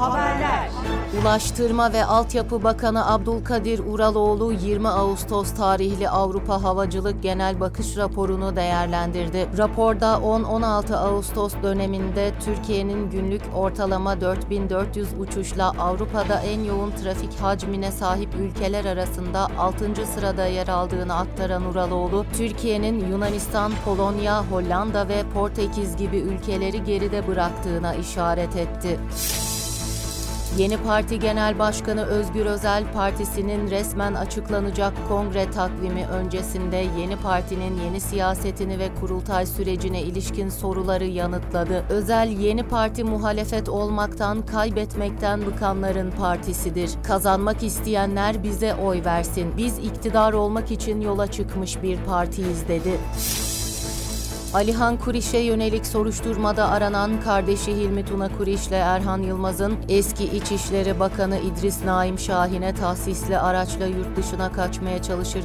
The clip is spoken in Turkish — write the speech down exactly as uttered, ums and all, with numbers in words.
Haberler. Ulaştırma ve Altyapı Bakanı Abdülkadir Uraloğlu yirmi Ağustos tarihli Avrupa Havacılık Genel Bakış Raporu'nu değerlendirdi. Raporda on on altı Ağustos döneminde Türkiye'nin günlük ortalama dört bin dört yüz uçuşla Avrupa'da en yoğun trafik hacmine sahip ülkeler arasında altıncı sırada yer aldığını aktaran Uraloğlu, Türkiye'nin Yunanistan, Polonya, Hollanda ve Portekiz gibi ülkeleri geride bıraktığına işaret etti. Yeni Parti Genel Başkanı Özgür Özel, partisinin resmen açıklanacak kongre takvimi öncesinde yeni partinin yeni siyasetini ve kurultay sürecine ilişkin soruları yanıtladı. Özel, yeni parti muhalefet olmaktan, kaybetmekten bıkanların partisidir. Kazanmak isteyenler bize oy versin. Biz iktidar olmak için yola çıkmış bir partiyiz, dedi. Alihan Kuriş'e yönelik soruşturmada aranan kardeşi Hilmi Tuna Kuriş ile Erhan Yılmaz'ın eski İçişleri Bakanı İdris Naim Şahin'e tahsisli araçla yurt dışına kaçmaya çalışırken